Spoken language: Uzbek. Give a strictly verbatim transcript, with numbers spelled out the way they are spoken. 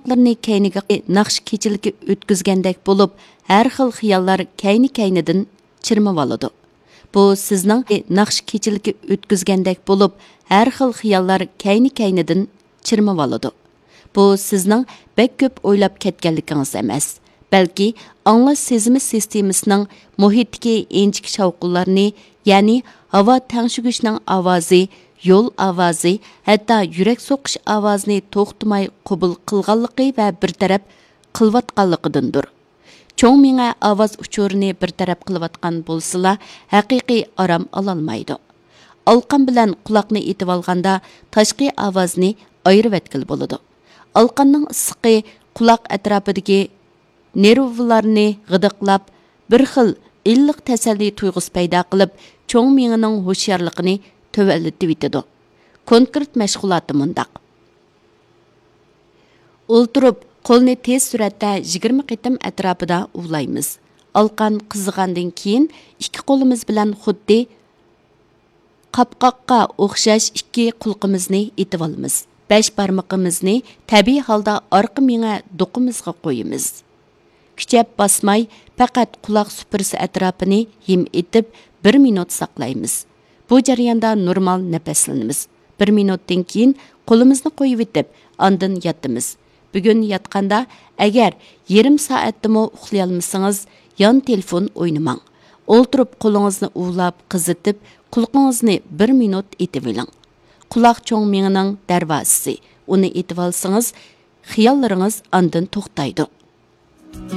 quloqlarini kayniga naqsh kechiliki o'tkazgandek bo'lib, har xil xiyollar kayni-kaynidan chirmib oladi. Bu sizning naqsh kechiliki o'tkazgandek bo'lib, har xil xiyollar kayni-kaynidan chirmib oladi. Bu sizning bek ko'p o'ylab ketganligingiz emas, balki anglash sezimi sistemasining muhitdagi inchik shavqinlarni, ya'ni havo tangshugishning ovozi, yo'l ovozi, hatto yurak so'qish ovozini to'xtamay qabul qilganligi va bir taraf qilayotganligidandir. Cho'ng miya ovoz uchurini bir taraf qilayotgan bo'lsa, haqiqiy orom ololmaydi. Alqan bilan quloqni etib olganda tashqi ovozni ayirib etkil bo'ladi. Alqanning issiqi quloq atrofidagi nervlarni g'idiqlab, bir xil illiq tasalli tuyg'usi paydo qilib, cho'ng miyaning hushyorligini tövallatib etadi. Konkret mashg'uloti mundaq. O'ltirib, qo'lni tez suratda yigirma qitim atrofida uvlaymiz. Alqan qizigandan keyin ikki qo'limiz bilan xuddi qapqoqqa o'xshash ikki qulqimizni etib olamiz. besh barmoqimizni tabiiy holda orqa miya do'qimizga qo'yamiz. Kuchab basmay, faqat quloq supurisi atrofini yem etib bir minut saqlaymiz. Bu jarayonda normal nafaslanamiz. bir minutdan keyin qo'limizni qo'yib etib, ondan yotamiz. Bugun yotganda agar yarim soatdami uxlay olmasangiz, yon telefon o'ynamang. O'ltirib qo'lingizni uvlab, qizitib, quloqingizni bir minut etib oling. Quloq cho'ng miyaning darvozasi. Uni etib olsangiz, xiyollaringiz ondan to'xtaydi.